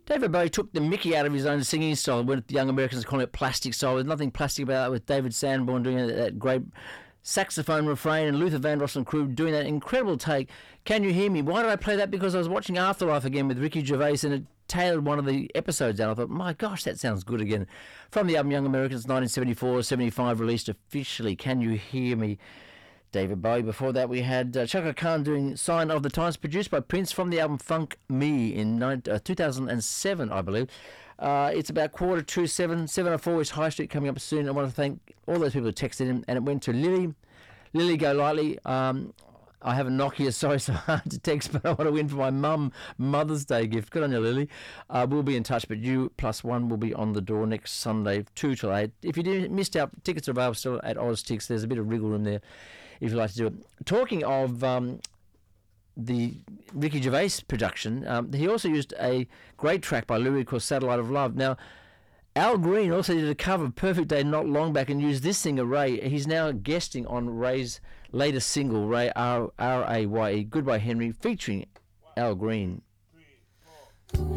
David Bowie took the mickey out of his own singing style when the young Americans call it plastic style. There's nothing plastic about it, with David Sanborn doing that great saxophone refrain and Luther Vandross and crew doing that incredible take. Can You Hear Me? Why did I play that? Because I was watching Afterlife again with Ricky Gervais, and it tailored one of the episodes out. I thought, my gosh, that sounds good again. From the album Young Americans, 1974-75, released officially. Can You Hear Me? David Bowie. Before that, we had Chaka Khan doing Sign of the Times, produced by Prince from the album Funk Me in 2007, I believe. It's about 7:15, 7:04 is High Street coming up soon. I want to thank all those people who texted in, and it went to Lily Go Lightly. I have a Nokia, sorry, so hard to text, but I want to win for my mum Mother's Day gift. Good on you, Lily. We'll be in touch, but you plus one will be on the door next Sunday, 2 till 8. If you missed out, tickets are available still at OzTix. There's a bit of wriggle room there if you'd like to do it. Talking of the Ricky Gervais production, he also used a great track by Lou Reed called Satellite of Love. Now, Al Green also did a cover of Perfect Day not long back and used this singer, Ray. He's now guesting on Ray's latest single, Ray, R-A-Y-E, Goodbye Henry, featuring Al Green.